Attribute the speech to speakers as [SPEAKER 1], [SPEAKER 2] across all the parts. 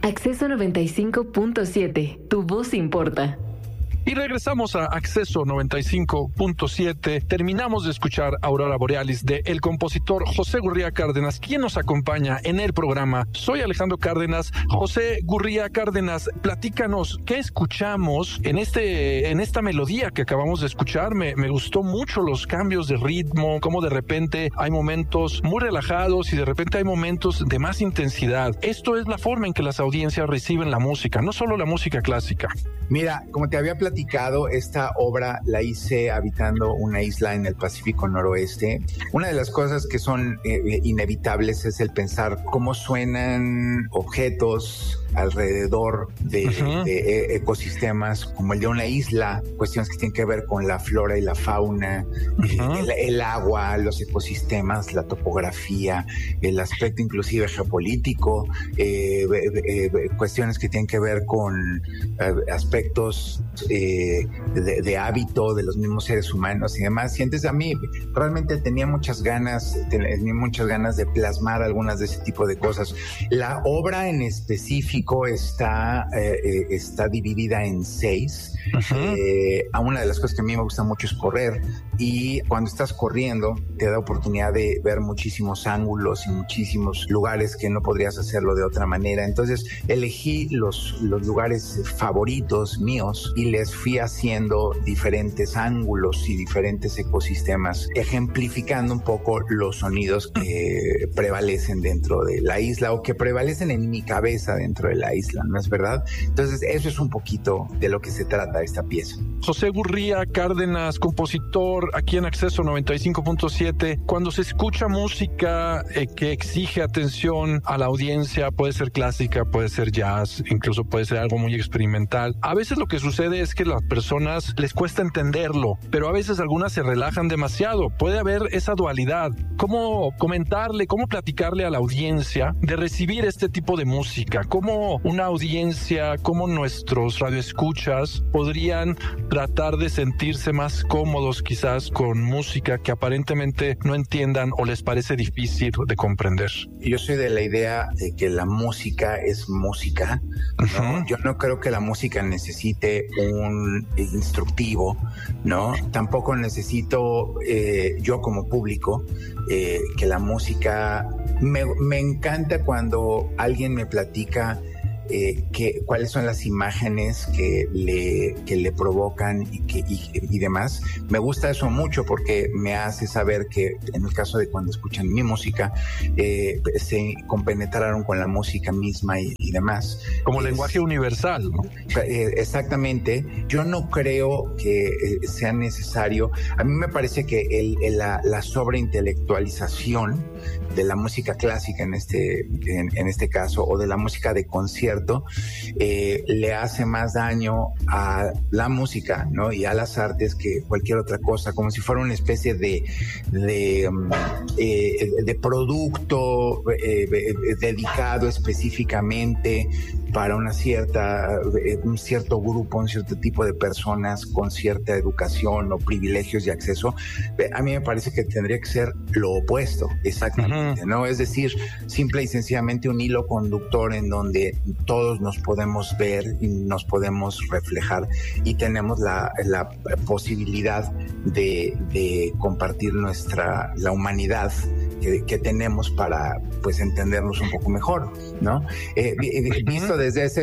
[SPEAKER 1] Acceso 95.7. Tu voz importa.
[SPEAKER 2] Y regresamos a Acceso 95.7. Terminamos de escuchar Aurora Borealis de el compositor José Gurría Cárdenas, quien nos acompaña en el programa. Soy Alejandro Cárdenas. José Gurría Cárdenas, platícanos, ¿qué escuchamos en esta melodía que acabamos de escuchar? Me gustó mucho los cambios de ritmo, como de repente hay momentos muy relajados y de repente hay momentos de más intensidad. Esto es la forma en que las audiencias reciben la música, no solo la música clásica.
[SPEAKER 3] Mira, como te había platicado, esta obra la hice habitando una isla en el Pacífico Noroeste. Una de las cosas que son inevitables es el pensar cómo suenan objetos alrededor de ecosistemas como el de una isla, cuestiones que tienen que ver con la flora y la fauna, el agua, los ecosistemas, la topografía, el aspecto inclusive geopolítico, cuestiones que tienen que ver con aspectos de hábito de los mismos seres humanos y demás. Y entonces a mí realmente tenía muchas ganas de plasmar algunas de ese tipo de cosas. La obra en específico está dividida en 6. Una de las cosas que a mí me gusta mucho es correr, y cuando estás corriendo te da oportunidad de ver muchísimos ángulos y muchísimos lugares que no podrías hacerlo de otra manera. Entonces elegí los lugares favoritos míos y les fui haciendo diferentes ángulos y diferentes ecosistemas, ejemplificando un poco los sonidos que prevalecen dentro de la isla o que prevalecen en mi cabeza dentro de la isla, ¿no es verdad? Entonces eso es un poquito de lo que se trata esta pieza.
[SPEAKER 2] José Gurría Cárdenas, compositor aquí en Acceso 95.7. Cuando se escucha música que exige atención a la audiencia, puede ser clásica, puede ser jazz, incluso puede ser algo muy experimental. A veces lo que sucede es que a las personas les cuesta entenderlo, pero a veces algunas se relajan demasiado. Puede haber esa dualidad. ¿Cómo comentarle, cómo platicarle a la audiencia de recibir este tipo de música? ¿Cómo una audiencia, cómo nuestros radioescuchas podrían tratar de sentirse más cómodos quizás con música que aparentemente no entiendan o les parece difícil de comprender?
[SPEAKER 3] Yo soy de la idea de que la música es música, ¿no? Yo no creo que la música necesite un instructivo, ¿no? Tampoco necesito yo como público que la música... Me encanta cuando alguien me platica cuáles son las imágenes que le provocan y demás. Me gusta eso mucho porque me hace saber que en el caso de cuando escuchan mi música se compenetraron con la música misma y demás.
[SPEAKER 2] Como lenguaje universal, ¿no?
[SPEAKER 3] Exactamente. Yo no creo que sea necesario. A mí me parece que la sobreintelectualización de la música clásica en este caso, o de la música de concierto, le hace más daño a la música, ¿no? Y a las artes que cualquier otra cosa, como si fuera una especie de producto dedicado específicamente para un cierto grupo, un cierto tipo de personas con cierta educación o privilegios y acceso. A mí me parece que tendría que ser lo opuesto, exactamente, ¿no? Es decir, simple y sencillamente un hilo conductor en donde todos nos podemos ver y nos podemos reflejar y tenemos la posibilidad de compartir la humanidad que tenemos para pues entendernos un poco mejor, ¿no? Visto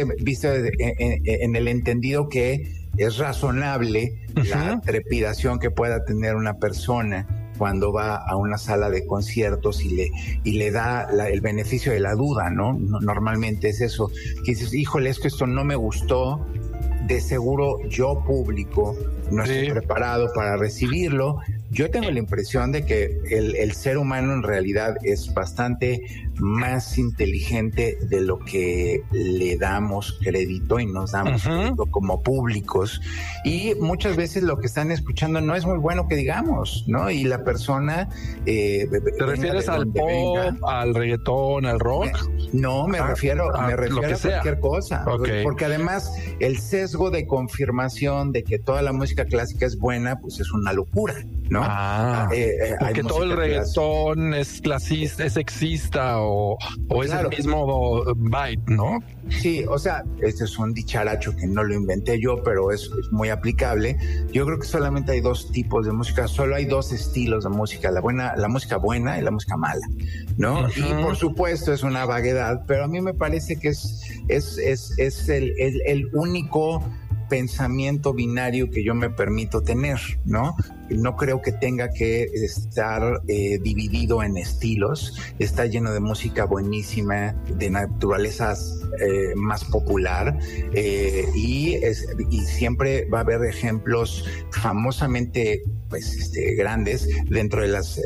[SPEAKER 3] en el entendido que es razonable la trepidación que pueda tener una persona cuando va a una sala de conciertos y le da el beneficio de la duda, ¿no? Normalmente es eso, que dices, híjole, es que esto no me gustó, de seguro yo público no estoy preparado para recibirlo. Yo tengo la impresión de que el ser humano en realidad es bastante más inteligente de lo que le damos crédito y nos damos crédito como públicos, y muchas veces lo que están escuchando no es muy bueno que digamos, ¿no? Y la persona... ¿Te
[SPEAKER 2] refieres al pop, al reggaetón, al rock?
[SPEAKER 3] No, me refiero a cualquier cosa.
[SPEAKER 2] Okay.
[SPEAKER 3] Porque además el sesgo de confirmación de que toda la música clásica es buena, pues es una locura, ¿no?
[SPEAKER 2] Porque todo el reggaetón es clasista, es sexista o
[SPEAKER 3] Claro.
[SPEAKER 2] es el mismo vibe, ¿no?
[SPEAKER 3] Sí, o sea, este es un dicharacho que no lo inventé yo, pero es muy aplicable. Yo creo que solamente hay dos tipos de música, solo hay dos estilos de música, la música buena y la música mala, ¿no?
[SPEAKER 2] Uh-huh.
[SPEAKER 3] Y por supuesto es una vaguedad, pero a mí me parece que es el único pensamiento binario que yo me permito tener, ¿no? No creo que tenga que estar dividido en estilos. Está lleno de música buenísima, de naturalezas más popular, y siempre va a haber ejemplos famosamente pues grandes dentro de las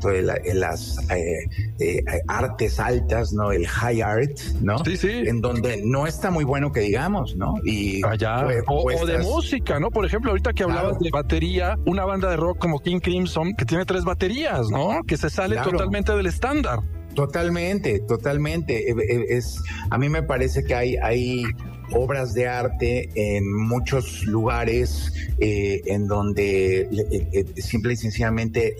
[SPEAKER 3] artes altas, ¿no? El high art, ¿no?
[SPEAKER 2] Sí, sí.
[SPEAKER 3] En donde no está muy bueno que digamos, ¿no? Y
[SPEAKER 2] allá, o de música, ¿no? Por ejemplo, ahorita que hablabas de batería, una banda de rock como King Crimson, que tiene 3 baterías, ¿no? Que se sale totalmente del estándar.
[SPEAKER 3] Totalmente. A mí me parece que hay obras de arte en muchos lugares en donde simple y sencillamente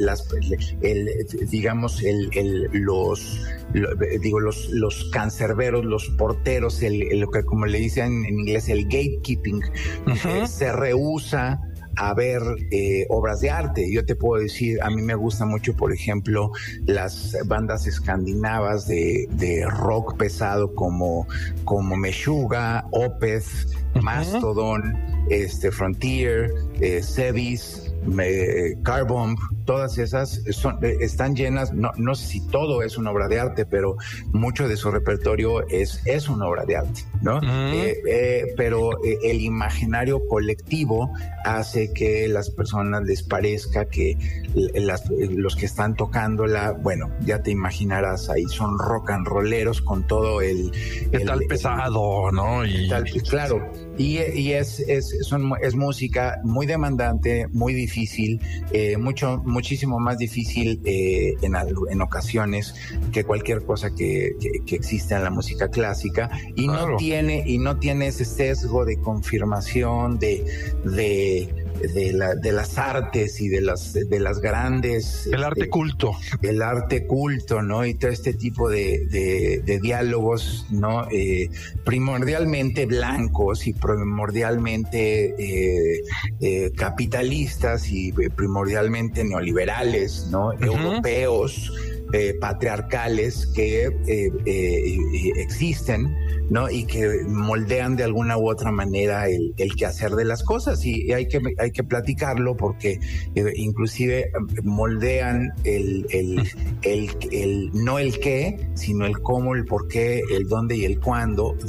[SPEAKER 3] los cancerberos, los porteros, lo que como le dicen en inglés el gatekeeping, uh-huh, se rehúsa a ver obras de arte. Yo te puedo decir, a mí me gusta mucho, por ejemplo, las bandas escandinavas de rock pesado como Meshuggah, Opeth, uh-huh, Mastodon, Frontier, Sevis, Carbomb, todas esas están llenas, no sé si todo es una obra de arte, pero mucho de su repertorio es una obra de arte, ¿no? Pero el imaginario colectivo hace que las personas les parezca que los que están tocándola, bueno, ya te imaginarás, ahí son rock and rolleros con todo el
[SPEAKER 2] tal pesado, ¿no?
[SPEAKER 3] Claro, y es música muy demandante, muy difícil, muchísimo más difícil en ocasiones que cualquier cosa que existe en la música clásica, y claro, no tiene ese sesgo de confirmación de las artes y de las grandes,
[SPEAKER 2] el arte culto,
[SPEAKER 3] ¿no? Y todo este tipo de diálogos, ¿no? Primordialmente blancos y primordialmente capitalistas y primordialmente neoliberales, ¿no? Uh-huh. Europeos, patriarcales que existen, ¿no? Y que moldean de alguna u otra manera el quehacer de las cosas, y hay que platicarlo porque inclusive moldean no el qué, sino el cómo, el por qué, el dónde y el cuándo